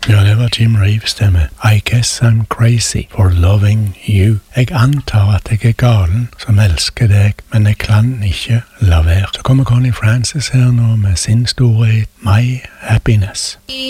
Ja, det var Jim Reeves det med I guess I'm crazy for loving you. Jeg antar at jeg er galen som elsker deg, men jeg kan ikke la være. Så kommer Connie Francis her nå med sin store hit My Happiness.